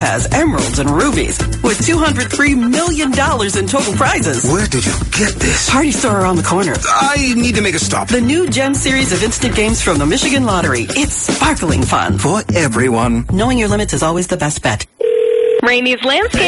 topaz, emeralds, and rubies with $203 million in total prizes. Where did you get this? Party store around the corner. I need to make a stop. The new Gem series of instant games from the Michigan Lottery. It's sparkling fun. For everyone. Knowing your limits is always the best bet. Rainey's Landscape.